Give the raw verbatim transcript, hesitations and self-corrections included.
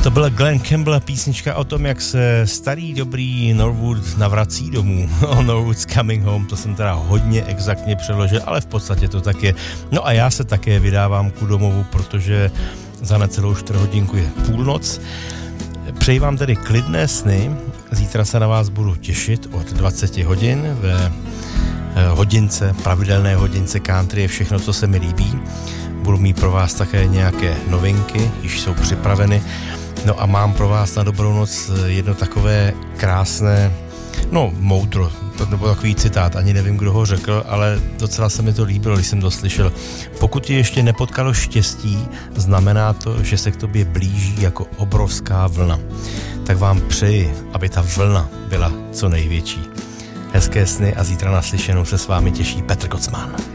To byl Glenn Campbell, písnička o tom, jak se starý dobrý Norwood navrací domů. Norwood's Coming Home, to jsem teda hodně exaktně přeložil, ale v podstatě to tak je. No a já se také vydávám ku domovu, protože za necelou čtvrthodinku je půlnoc. Přeji vám tedy klidné sny, zítra se na vás budu těšit od dvacet hodin ve hodince, pravidelné hodince country je všechno, co se mi líbí. Budu mít pro vás také nějaké novinky, již jsou připraveny. No a mám pro vás na dobrou noc jedno takové krásné, no moudro, to nebo takový citát, ani nevím, kdo ho řekl, ale docela se mi to líbilo, když jsem to slyšel. Pokud ti ještě nepotkalo štěstí, znamená to, že se k tobě blíží jako obrovská vlna. Tak vám přeji, aby ta vlna byla co největší. Hezké sny a zítra naslyšenou se s vámi těší Petr Kocman.